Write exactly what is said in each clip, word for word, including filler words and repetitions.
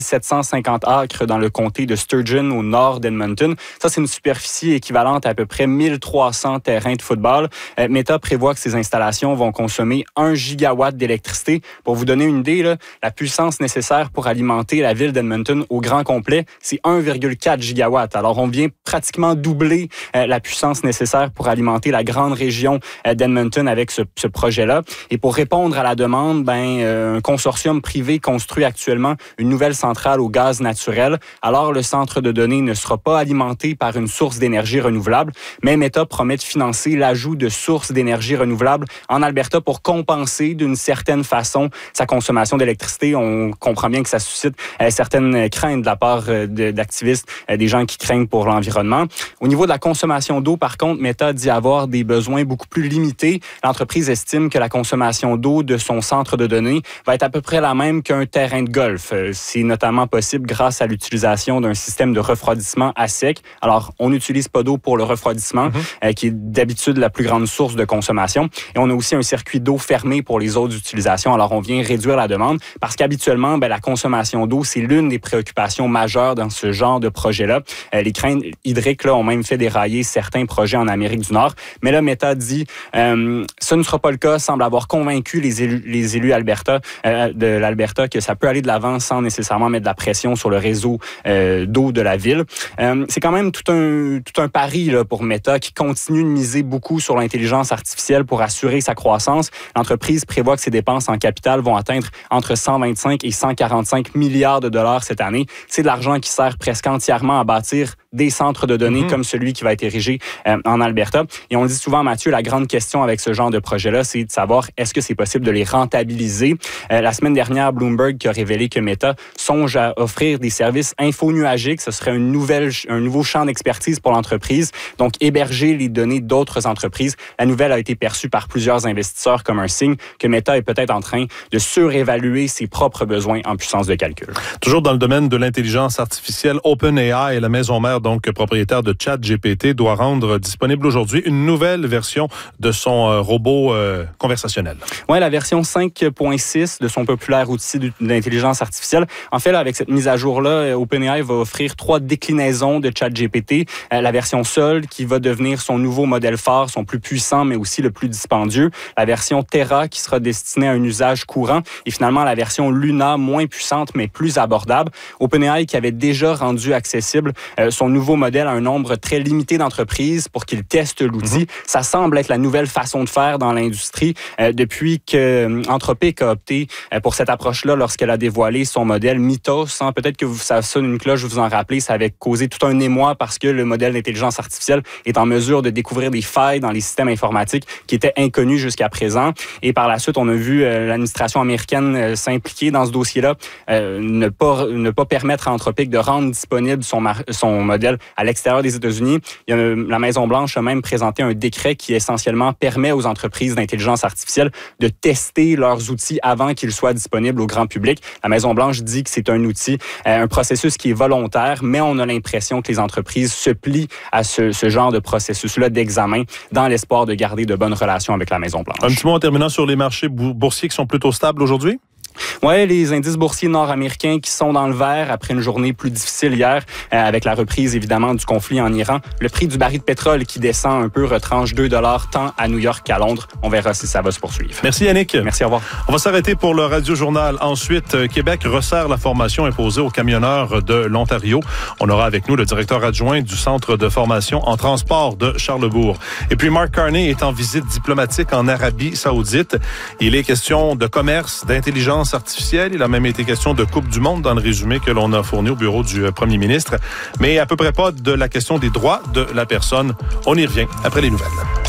sept cent cinquante acres dans le comté de Sturgeon, au nord d'Edmonton. Ça, c'est une superficie équivalente à à peu près mille trois cents terrains de football. Euh, Meta prévoit que ces installations vont consommer un gigawatt d'électricité. Pour vous donner une idée, là, la puissance nécessaire pour alimenter la ville d'Edmonton au grand complet, c'est un virgule quatre gigawatts. Alors, on vient pratiquement doubler euh, la puissance nécessaire pour alimenter la grande région euh, d'Edmonton avec ce, ce projet-là. Et pour répondre à la demande, ben, euh, un consortium privé construit actuellement une nouvelle centrale au gaz naturel. Alors, le centre de données ne sera pas alimenté par une source d'énergie renouvelable, mais Meta promet de financer l'ajout de sources d'énergie renouvelable en Alberta pour compenser d'une certaine façon sa consommation d'électricité. On comprend bien que ça suscite euh, certaines craintes de la part euh, de, d'activistes, euh, des gens qui craignent pour l'environnement. Au niveau de la consommation d'eau, par contre, Meta dit avoir des besoins beaucoup plus limités. L'entreprise estime que la consommation d'eau de son centre de données va être à peu près la même qu'un terrain de golf. Euh, c'est notamment possible grâce à l'utilisation d'un système de refroidissement à sec. Alors, on n'utilise pas d'eau pour le refroidissement, mm-hmm. euh, qui est d'habitude la plus grande source de consommation. Et on a aussi un circuit d'eau fermé pour les autres utilisations. Alors, on vient réduire la demande parce qu'habituellement, ben, la consommation d'eau, c'est l'une des préoccupations majeures dans ce genre de projet-là. Euh, les craintes hydriques là, ont même fait dérailler certains projets en Amérique du Nord. Mais là, Meta dit, euh, ce ne sera pas le cas, semble avoir convaincu les élus, les élus Alberta, euh, de l'Alberta que ça peut aller de l'avant sans nécessairement mettre de la pression sur le réseau euh, d'eau de la ville. Euh, c'est quand même tout un, tout un pari là, pour Meta qui continue de miser beaucoup sur l'intelligence artificielle pour assurer sa croissance. L'entreprise prévoit que ses dépenses en capital vont atteindre entre cent vingt-cinq et cent quarante-cinq milliards de dollars cette année. C'est de l'argent qui sert presque entièrement à bâtir des centres de données mmh. comme celui qui va être érigé euh, en Alberta. Et on le dit souvent, Mathieu, la grande question avec ce genre de projet-là, c'est de savoir est-ce que c'est possible de les rentabiliser. Euh, la semaine dernière, Bloomberg qui a révélé que Meta songe à offrir des services infonuagiques. Ce serait une nouvelle, un nouveau champ d'expertise pour l'entreprise. Donc, héberger les données d'autres entreprises. La nouvelle a été perçue par plusieurs investisseurs comme un signe que Meta est peut-être en train de surévaluer ses propres besoins en puissance de calcul. Toujours dans le domaine de l'intelligence artificielle, OpenAI, la maison mère, donc propriétaire de ChatGPT, doit rendre disponible aujourd'hui une nouvelle version de son euh, robot euh, conversationnel. Oui, la version cinq point six de son populaire outil d'intelligence artificielle. En fait, là, avec cette mise à jour-là, OpenAI va offrir trois déclinaisons de ChatGPT. Euh, la version Sol, qui va devenir son nouveau modèle phare, son plus puissant, mais aussi le plus dispendieux. La version Terra, qui sera destinée à un usage courant. Et finalement, la version Luna, moins puissante, mais plus abordable. OpenAI, qui avait déjà rendu accessible euh, son nouveau modèle à un nombre très limité d'entreprises pour qu'ils testent l'outil. Mm-hmm. Ça semble être la nouvelle façon de faire dans l'industrie euh, depuis que euh, Anthropic a opté euh, pour cette approche-là lorsqu'elle a dévoilé son modèle Mythos. Hein. Peut-être que vous, ça sonne une cloche, vous en rappelez, ça avait causé tout un émoi parce que le modèle d'intelligence artificielle est en mesure de découvrir des failles dans les systèmes informatiques qui étaient inconnus jusqu'à présent. Et par la suite, on a vu euh, l'administration américaine euh, s'impliquer dans ce dossier-là, euh, ne pas ne pas permettre à Anthropic de rendre disponible son, mar- son modèle à l'extérieur des États-Unis. Il y a, la Maison-Blanche a même présenté un décret qui essentiellement permet aux entreprises d'intelligence artificielle de tester leurs outils avant qu'ils soient disponibles au grand public. La Maison-Blanche dit que c'est un outil, euh, un processus qui est volontaire, mais on a l'impression que les entreprises se plient à ce, ce genre de processus-là d'examen dans l'espoir de garder de bonnes relations avec la Maison-Blanche. Un petit mot en terminant sur les marchés boursiers qui sont plutôt stables aujourd'hui? Oui, les indices boursiers nord-américains qui sont dans le vert après une journée plus difficile hier, euh, avec la reprise évidemment du conflit en Iran. Le prix du baril de pétrole qui descend un peu, retranche deux dollars tant à New York qu'à Londres. On verra si ça va se poursuivre. Merci Yannick. Merci, au revoir. On va s'arrêter pour le Radio-Journal. Ensuite, Québec resserre la formation imposée aux camionneurs de l'Ontario. On aura avec nous le directeur adjoint du Centre de formation en transport de Charlesbourg. Et puis Mark Carney est en visite diplomatique en Arabie Saoudite. Il est question de commerce, d'intelligence artificielle. Il a même été question de Coupe du Monde dans le résumé que l'on a fourni au bureau du premier ministre. Mais à peu près pas de la question des droits de la personne. On y revient après les nouvelles.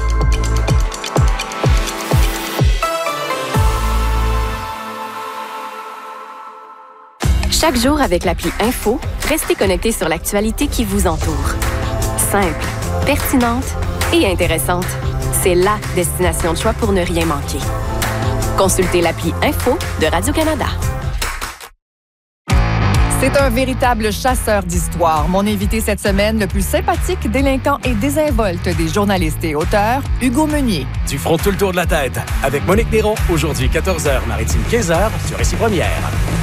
Chaque jour avec l'appli Info, restez connectés sur l'actualité qui vous entoure. Simple, pertinente et intéressante. C'est la destination de choix pour ne rien manquer. Consultez l'appli Info de Radio-Canada. C'est un véritable chasseur d'histoire. Mon invité cette semaine, le plus sympathique, délinquant et désinvolte des journalistes et auteurs, Hugo Meunier. Du front tout le tour de la tête, avec Monique Néron, aujourd'hui quatorze heures, Maritime quinze heures, sur Récit Première.